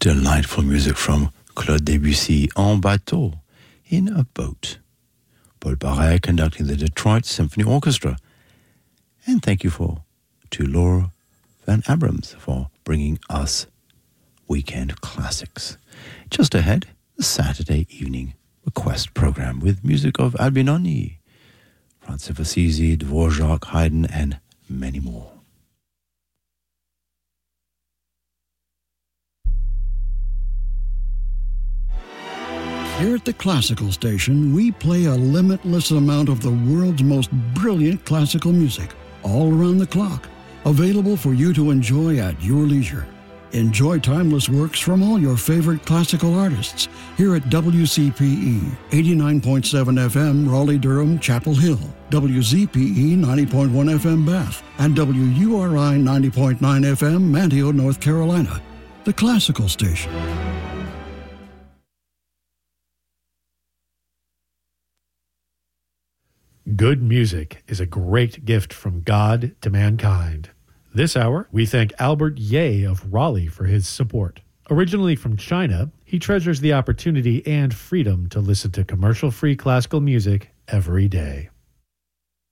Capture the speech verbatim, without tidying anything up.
Delightful music from Claude Debussy, En bateau, in a boat. Paul Barret conducting the Detroit Symphony Orchestra. And thank you for to Laura Van Abrams for bringing us Weekend Classics. Just ahead, the Saturday evening request program with music of Albinoni, Franz of Assisi, Dvorak, Haydn, and many more. Here at the Classical Station, we play a limitless amount of the world's most brilliant classical music, all around the clock, available for you to enjoy at your leisure. Enjoy timeless works from all your favorite classical artists here at W C P E, eighty-nine point seven F M, Raleigh-Durham, Chapel Hill, W Z P E, ninety point one F M, Bath, and W U R I, ninety point nine F M, Manteo, North Carolina. The Classical Station. Good music is a great gift from God to mankind. This hour, we thank Albert Ye of Raleigh for his support. Originally from China, he treasures the opportunity and freedom to listen to commercial-free classical music every day.